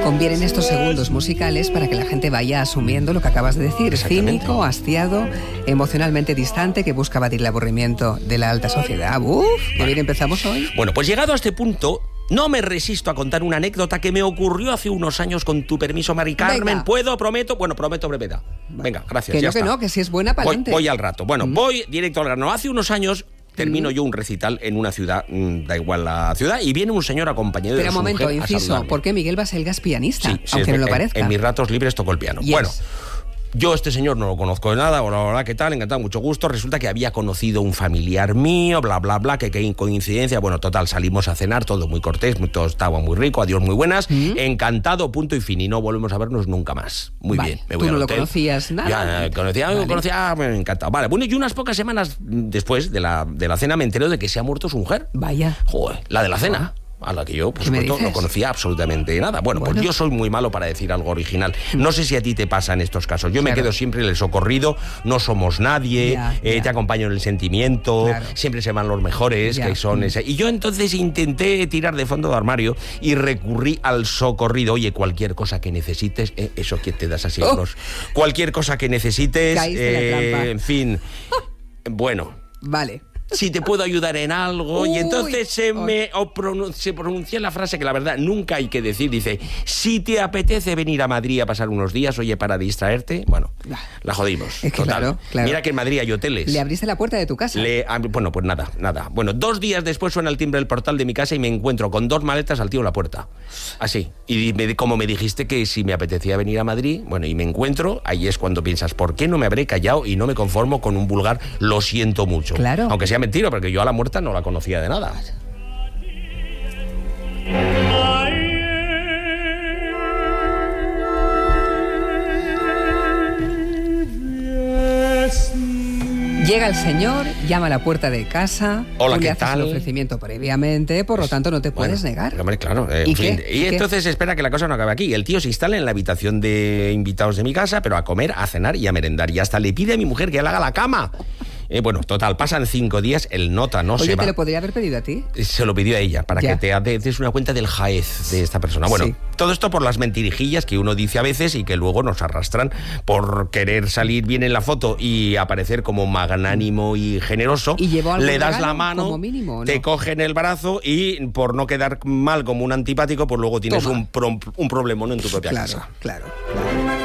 Convienen estos segundos musicales para que la gente vaya asumiendo lo que acabas de decir. Cínico, hastiado, emocionalmente distante, que busca batir el aburrimiento de la alta sociedad. ¡Uf! ¿Qué bien empezamos hoy? Bueno, pues llegado a este punto, no me resisto a contar una anécdota que me ocurrió hace unos años, con tu permiso, Mari Carmen. Venga. ¿Puedo? ¿Prometo? Bueno, prometo brevedad. Venga, gracias, Que ya no, que está. no, que si es buena, para adelante. Voy al rato. Bueno, voy directo al grano. Hace unos años termino yo un recital en una ciudad, da igual la ciudad, y viene un señor acompañado de Pero su un momento, mujer a inciso, saludarme. ¿por qué Miguel Baselga es pianista? Sí, aunque no lo en- parezca. En mis ratos libres toco el piano. Yes. Bueno, yo este señor no lo conozco de nada, hola, hola, ¿qué tal? Encantado, mucho gusto. Resulta que había conocido un familiar mío, bla, bla, bla, que qué coincidencia. Bueno, total, salimos a cenar, todo muy cortés, todo estaba muy rico, adiós, muy buenas. Encantado, punto y fin, y no volvemos a vernos nunca más. Muy Vale, bien, me tú voy no al lo hotel. conocías nada. Ya, conocía, me encantado. Vale, bueno, y unas pocas semanas después de la cena me entero de que se ha muerto su mujer. Vaya. Joder, la de la cena. A la que yo, por ¿Qué me supuesto, dices? no conocía absolutamente nada. Bueno, Bueno. pues yo soy muy malo para decir algo original. No sé si a ti te pasa en estos casos. Yo me Claro. quedo siempre en el socorrido, no somos nadie, Ya. te acompaño en el sentimiento, Claro. siempre se van los mejores, Ya. que son ese. Y yo entonces intenté tirar de fondo de armario y recurrí al socorrido. Oye, cualquier cosa que necesites, eso que te das así, unos- cualquier cosa que necesites, Caíste en la trampa. en fin. Bueno. Vale. Si te puedo ayudar en algo. Uy. Y entonces se pronuncia la frase que la verdad nunca hay que decir. Dice, si te apetece venir a Madrid a pasar unos días, oye, para distraerte, bueno, la jodimos. Es que total. claro. Mira que en Madrid hay hoteles. Le abriste la puerta de tu casa. Bueno, pues nada. Bueno, 2 días después suena el timbre del portal de mi casa y me encuentro con 2 maletas al tío en la puerta. Así. Y como me dijiste que si me apetecía venir a Madrid, bueno, y me encuentro, ahí es cuando piensas, ¿por qué no me habré callado y no me conformo con un vulgar lo siento mucho? Claro. Aunque sea mentira, porque yo a la muerta no la conocía de nada. Llega el señor, llama a la puerta de casa. Hola, tú ¿qué le haces tal? el ofrecimiento previamente, por lo tanto no te puedes Bueno, negar. Hombre, claro, ¿Y en fin. qué? Y ¿Y qué? entonces espera que la cosa no acabe aquí. El tío se instala en la habitación de invitados de mi casa, pero a comer, a cenar y a merendar. Y hasta le pide a mi mujer que le haga la cama. Bueno, total, pasan 5 días, el nota no Oye, se va. ¿te lo podría haber pedido a ti? Se lo pidió a ella, para Ya. que te des una cuenta del jaez de esta persona. Bueno, Sí. todo esto por las mentirijillas que uno dice a veces y que luego nos arrastran por querer salir bien en la foto y aparecer como magnánimo y generoso. ¿Y llevó algún le das regalo, la mano, como mínimo, o no? te cogen el brazo y por no quedar mal como un antipático, pues luego tienes Toma. un problemón en tu propia Claro, casa. claro.